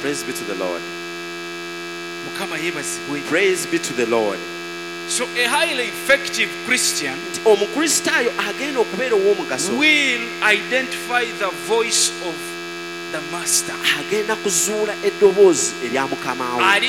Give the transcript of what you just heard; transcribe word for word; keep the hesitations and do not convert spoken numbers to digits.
Praise be to the Lord. Mukama yebazibwe. Praise be to the Lord. So a highly effective Christian Omukristaayo agenda okubeera ow'omugaso will identify the voice of the master. agenda kuzuula eddoboozi erya mukama we.